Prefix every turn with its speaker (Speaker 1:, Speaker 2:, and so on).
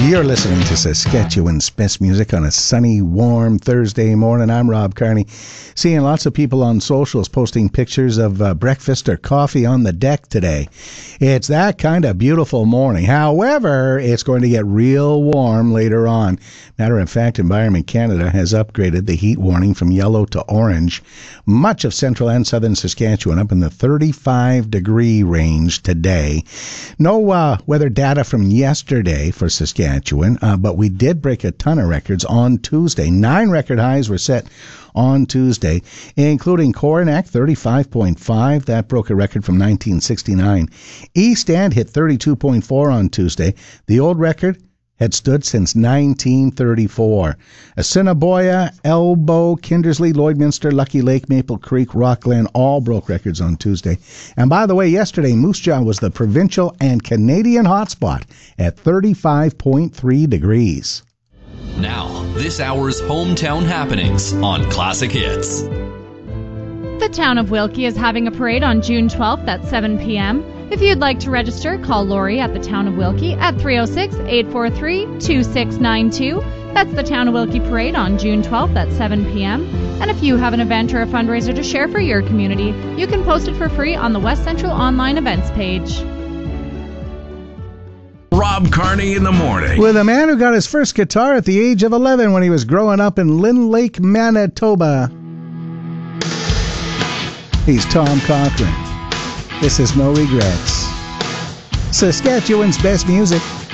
Speaker 1: You're listening to Saskatchewan's best music on a sunny, warm Thursday morning. I'm Rob Carney. Seeing lots of people on socials posting pictures of breakfast or coffee on the deck today. It's that kind of beautiful morning. However, it's going to get real warm later on. Matter of fact, Environment Canada has upgraded the heat warning from yellow to orange. Much of central and southern Saskatchewan up in the 35-degree range today. No weather data from yesterday for Saskatchewan, but we did break a ton of records on Tuesday. 9 record highs were set on Tuesday, including Coronach, 35.5. That broke a record from 1969. East End hit 32.4 on Tuesday. The old record had stood since 1934. Assiniboia, Elbow, Kindersley, Lloydminster, Lucky Lake, Maple Creek, Rockland all broke records on Tuesday. And by the way, yesterday, Moose Jaw was the provincial and Canadian hotspot at 35.3 degrees.
Speaker 2: Now, this hour's hometown happenings on Classic Hits.
Speaker 3: The town of Wilkie is having a parade on June 12th at 7 p.m. If you'd like to register, call Lori at the Town of Wilkie at 306-843-2692. That's the Town of Wilkie Parade on June 12th at 7 p.m. And if you have an event or a fundraiser to share for your community, you can post it for free on the West Central Online Events page.
Speaker 4: Rob Carney in the morning.
Speaker 1: With a man who got his first guitar at the age of 11 when he was growing up in Lynn Lake, Manitoba. He's Tom Cochrane. This is No Regrets. Saskatchewan's best music.